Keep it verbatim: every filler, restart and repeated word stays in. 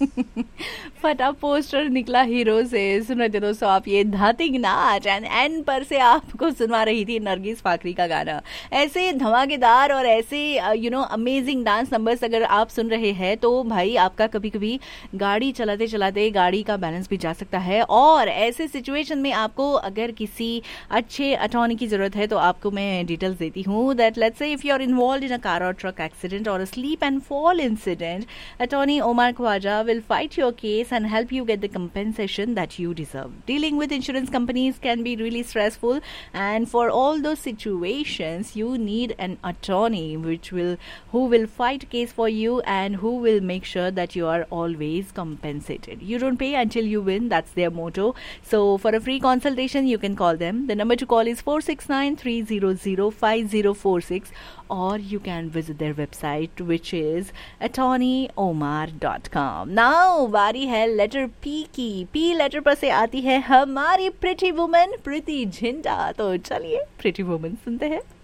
फटा पोस्टर निकला हीरो से। सुन रहे थे दोस्तों आप ये धातिंग नाच, एंड एन पर से आपको सुनवा रही थी नरगिस फाकरी का गाना। ऐसे धमाकेदार और ऐसे you know amazing dance numbers अगर आप सुन रहे हैं तो भाई आपका कभी कभी गाड़ी चलाते चलाते गाड़ी का बैलेंस भी जा सकता है। और ऐसे सिचुएशन में आपको अगर किसी अच्छे अटॉर्नी की जरूरत है तो आपको मैं डिटेल्स देती हूँ। That let's say if you are involve in a car और ट्रक एक्सीडेंट और sleep and fall incident, attorney Omar Khwaja will fight your case and help you get the compensation that you deserve. Dealing with insurance companies can be really stressful, and for all those situations you need an attorney which will who will fight case for you and who will make sure that you are always compensated. You don't pay until you win, that's their motto. So for a free consultation you can call them. The number to call is four six nine three zero zero five zero four six, or you can visit their website which is attorney omar dot com. Now बारी है letter P की। P letter पर से आती है हमारी pretty woman Preity Zinta. तो चलिए प्रिटी वुमन सुनते हैं।